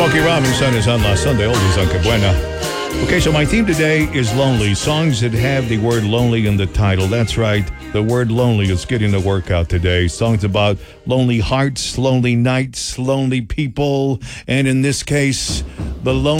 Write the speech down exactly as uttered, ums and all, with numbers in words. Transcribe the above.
Smokey Robinson is on La Sunday Oldies on Que Buena. Okay, so my theme today is lonely. Songs that have the word lonely in the title. That's right. The word lonely is getting the workout today. Songs about lonely hearts, lonely nights, lonely people, and in this case, the lonely